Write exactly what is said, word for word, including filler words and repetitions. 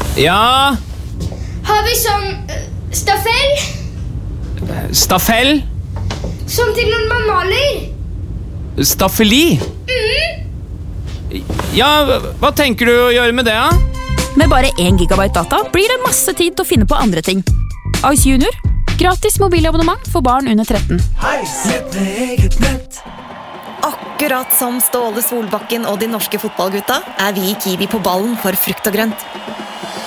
Ja? Har vi sånn uh, stafell? Stafell? Sånn til når man maler. Staffeli? Mm. Ja, hva tenker du å gjøre med det, da? Med bare én gigabyte data blir det masse tid til å finne på andre ting. Ice Junior. Gratis mobilabonnement for barn under tretten. Nett med eget nett. Akkurat som Ståle Solbakken og de norske fotballgutta er vi i Kiwi på ballen for frukt og grønt.